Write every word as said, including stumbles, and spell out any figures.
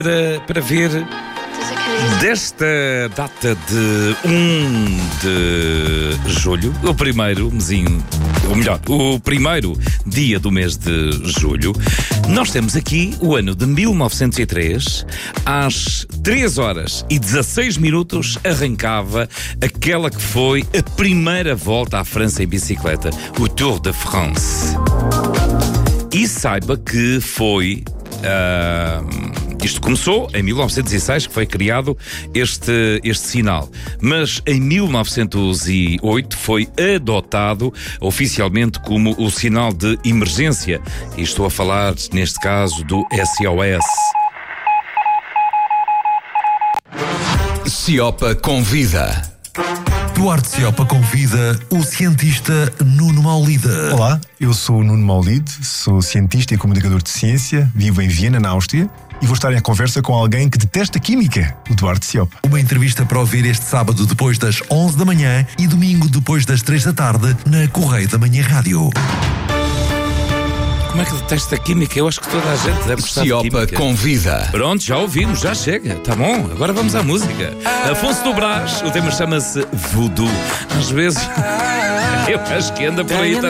Para, para ver desta data de um de julho, o primeiro mesinho, ou melhor, o primeiro dia do mês de julho, nós temos aqui o ano de mil novecentos e três, às três horas e dezasseis minutos arrancava aquela que foi a primeira volta à França em bicicleta, o Tour de France. E saiba que foi... Uh, isto começou em mil novecentos e seis, que foi criado este, este sinal. Mas em mil novecentos e oito foi adotado oficialmente como o sinal de emergência. E estou a falar, neste caso, do S O S. Ciopa convida. Duarte Ciopa convida o cientista Nuno Maulide. Olá, eu sou o Nuno Maulide, sou cientista e comunicador de ciência, vivo em Viena, na Áustria, e vou estar em conversa com alguém que detesta química, o Duarte Ciopa. Uma entrevista para ouvir este sábado depois das onze da manhã e domingo depois das três da tarde na Correio da Manhã Rádio. Como é que detesta a química? Eu acho que toda a gente deve gostar Ciopa de química. convida. Pronto, já ouvimos, já chega. Tá bom, agora vamos à música. Afonso do Brás, o tema chama-se Voodoo. Às vezes, eu acho que anda por aí também.